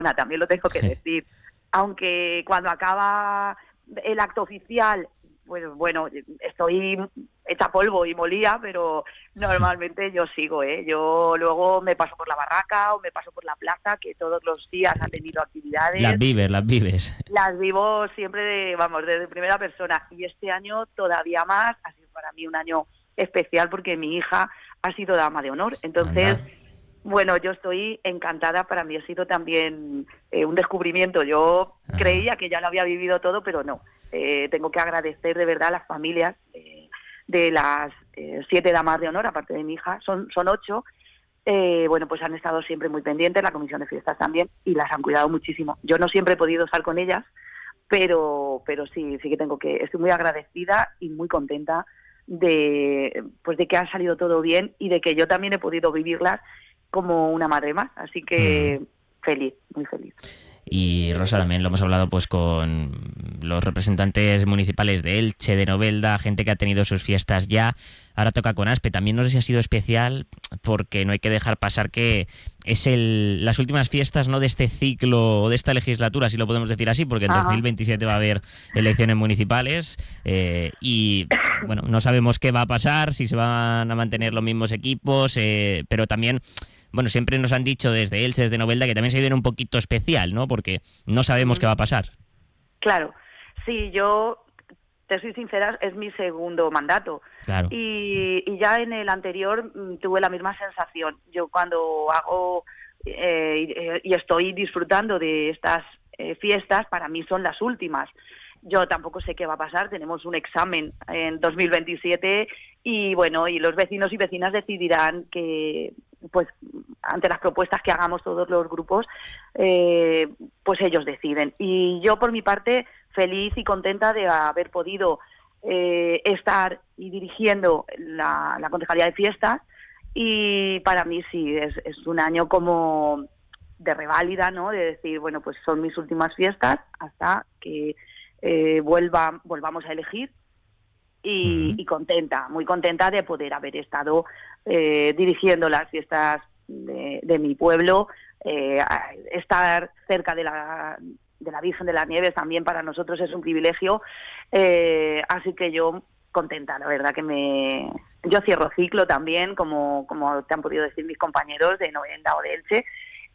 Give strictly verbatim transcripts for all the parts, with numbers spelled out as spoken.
también lo tengo que Sí. decir. Aunque cuando acaba el acto oficial, pues bueno, estoy hecha polvo y molía, pero normalmente yo sigo, ¿eh? Yo luego me paso por la barraca o me paso por la plaza, que todos los días han tenido actividades. Las vives, las vives. Las vivo siempre, de, vamos, desde primera persona. Y este año todavía más, ha sido para mí un año especial porque mi hija ha sido dama de honor. Entonces, Anda. bueno, yo estoy encantada. Para mí ha sido también eh, un descubrimiento. Yo Ajá. creía que ya lo había vivido todo, pero no. Eh, tengo que agradecer de verdad a las familias eh, de las eh, siete damas de honor, aparte de mi hija, son, son ocho. Eh, bueno, pues han estado siempre muy pendientes, la comisión de fiestas también, y las han cuidado muchísimo. Yo no siempre he podido estar con ellas, pero pero sí, sí que tengo que, estoy muy agradecida y muy contenta de pues de que ha salido todo bien y de que yo también he podido vivirlas como una madre más, así que Mm. feliz, muy feliz. Y Rosa, también lo hemos hablado pues con los representantes municipales de Elche, de Novelda, gente que ha tenido sus fiestas ya. Ahora toca con Aspe. También no sé si ha sido especial porque no hay que dejar pasar que es el, las últimas fiestas, ¿no?, de este ciclo o de esta legislatura, si lo podemos decir así, porque en Ajá. dos mil veintisiete va a haber elecciones municipales eh, y bueno, no sabemos qué va a pasar, si se van a mantener los mismos equipos, eh, pero también... Bueno, siempre nos han dicho desde Elche, desde Novelda, que también se viene un poquito especial, ¿no? Porque no sabemos qué va a pasar. Claro, sí, yo te soy sincera, es mi segundo mandato. Claro. Y, y ya en el anterior mm, tuve la misma sensación. Yo cuando hago eh, y, y estoy disfrutando de estas eh, fiestas, para mí son las últimas. Yo tampoco sé qué va a pasar, tenemos un examen en dos mil veintisiete y bueno, y los vecinos y vecinas decidirán que, pues, ante las propuestas que hagamos todos los grupos, eh, pues ellos deciden. Y yo, por mi parte, feliz y contenta de haber podido eh, estar y dirigiendo la, la Concejalía de Fiestas, y para mí sí, es, es un año como de reválida, ¿no? De decir, bueno, pues son mis últimas fiestas hasta que eh, vuelva, volvamos a elegir. Y, y contenta, muy contenta de poder haber estado eh, dirigiendo las fiestas de, de mi pueblo, eh, estar cerca de la, de la Virgen de las Nieves también para nosotros es un privilegio, eh, así que yo contenta, la verdad que me... Yo cierro ciclo también, como, como te han podido decir mis compañeros de Novelda o de Elche,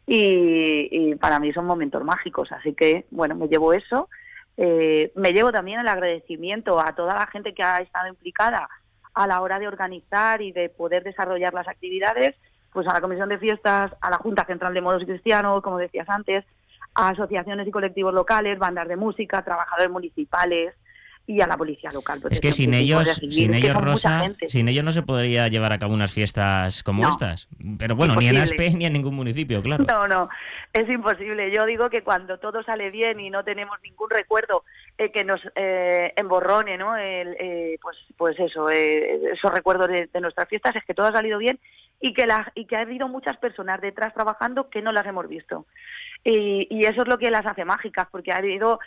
y, y para mí son momentos mágicos, así que bueno, me llevo eso. Eh, me llevo también el agradecimiento a toda la gente que ha estado implicada a la hora de organizar y de poder desarrollar las actividades, pues a la Comisión de Fiestas, a la Junta Central de Moros y Cristianos, como decías antes, a asociaciones y colectivos locales, bandas de música, trabajadores municipales y a la policía local. Es que sin ellos, sin ellos, Rosa, sin ellos no se podría llevar a cabo unas fiestas como no, estas. Pero bueno, imposible. Ni en Aspe ni en ningún municipio, claro. No, no, es imposible. Yo digo que cuando todo sale bien y no tenemos ningún recuerdo eh, que nos eh, emborrone, ¿no? El, eh, pues, pues eso, eh, esos recuerdos de, de nuestras fiestas, es que todo ha salido bien y que, la, y que ha habido muchas personas detrás trabajando que no las hemos visto. Y, y eso es lo que las hace mágicas, porque ha habido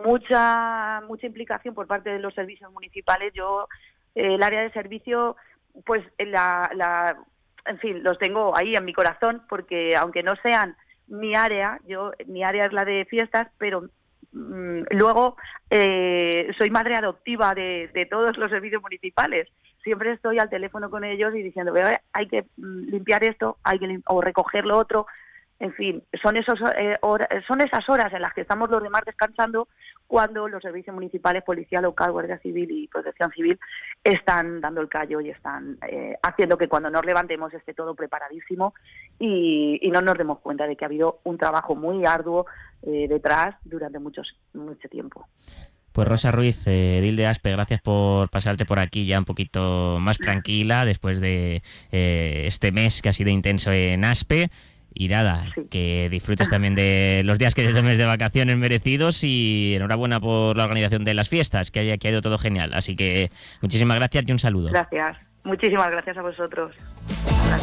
mucha mucha implicación por parte de los servicios municipales. Yo, eh, el área de servicio, pues la, la, en fin, los tengo ahí en mi corazón, porque aunque no sean mi área, yo mi área es la de fiestas, pero mmm, luego eh, soy madre adoptiva de, de todos los servicios municipales. Siempre estoy al teléfono con ellos y diciendo, hay que limpiar esto, hay que lim- o recoger lo otro. En fin, son esos eh, hora, son esas horas en las que estamos los demás descansando cuando los servicios municipales, policía local, guardia civil y protección civil están dando el callo y están eh, haciendo que cuando nos levantemos esté todo preparadísimo y, y no nos demos cuenta de que ha habido un trabajo muy arduo eh, detrás durante muchos, mucho tiempo. Pues Rosa Ruiz, eh, edil de Aspe, gracias por pasarte por aquí ya un poquito más tranquila después de eh, este mes que ha sido intenso en Aspe. Y nada, sí. que disfrutes también de los días que te tomes de vacaciones merecidos y enhorabuena por la organización de las fiestas, que haya, que ha ido todo genial. Así que muchísimas gracias y un saludo. Gracias, muchísimas gracias a vosotros.